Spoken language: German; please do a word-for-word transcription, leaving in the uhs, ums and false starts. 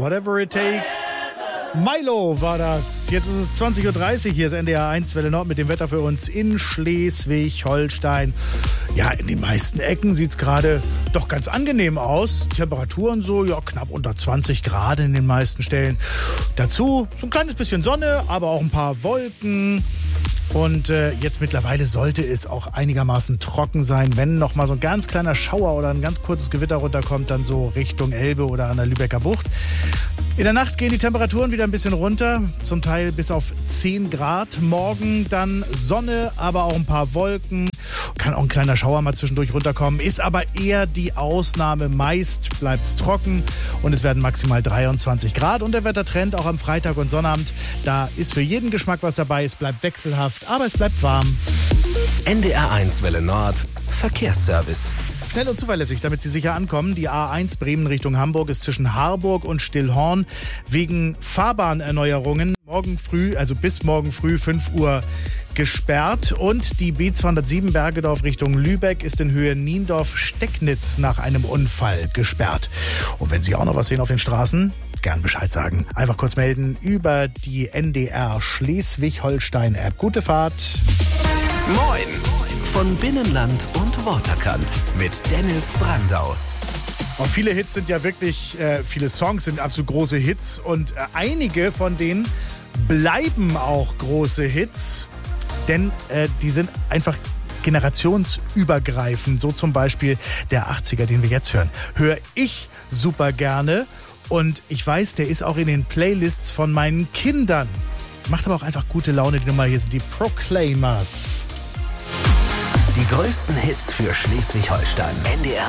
Whatever it takes. Milo war das. Jetzt ist es zwanzig Uhr dreißig, hier ist N D R eins Welle Nord mit dem Wetter für uns in Schleswig-Holstein. Ja, in den meisten Ecken sieht es gerade doch ganz angenehm aus. Temperaturen so, ja, knapp unter zwanzig Grad in den meisten Stellen. Dazu so ein kleines bisschen Sonne, aber auch ein paar Wolken. Und äh, jetzt mittlerweile sollte es auch einigermaßen trocken sein. Wenn noch mal so ein ganz kleiner Schauer oder ein ganz kurzes Gewitter runterkommt, dann so Richtung Elbe oder an der Lübecker Bucht. In der Nacht gehen die Temperaturen wieder ein bisschen runter, zum Teil bis auf zehn Grad. Morgen dann Sonne, aber auch ein paar Wolken. Kann auch ein kleiner Schauer mal zwischendurch runterkommen, ist aber eher die Ausnahme. Meist bleibt es trocken und es werden maximal dreiundzwanzig Grad. Und der Wettertrend auch am Freitag und Sonnabend, da ist für jeden Geschmack was dabei. Es bleibt wechselhaft, aber es bleibt warm. N D R eins Welle Nord, Verkehrsservice. Schnell und zuverlässig, damit Sie sicher ankommen. Die A eins Bremen Richtung Hamburg ist zwischen Harburg und Stillhorn wegen Fahrbahnerneuerungen morgen früh, also bis morgen früh fünf Uhr gesperrt. Und die B zweihundertsieben Bergedorf Richtung Lübeck ist in Höhe Niendorf-Stecknitz nach einem Unfall gesperrt. Und wenn Sie auch noch was sehen auf den Straßen, gern Bescheid sagen. Einfach kurz melden über die N D R Schleswig-Holstein-App. Gute Fahrt. Moin von Binnenland und Waterkant mit Dennis Brandau. Auch viele Hits sind ja wirklich, äh, viele Songs sind absolut große Hits und äh, einige von denen bleiben auch große Hits, denn äh, die sind einfach generationsübergreifend. So zum Beispiel der achtziger, den wir jetzt hören. Höre ich super gerne und ich weiß, der ist auch in den Playlists von meinen Kindern. Macht aber auch einfach gute Laune, die Nummer hier sind die Proclaimers. Die größten Hits für Schleswig-Holstein. N D R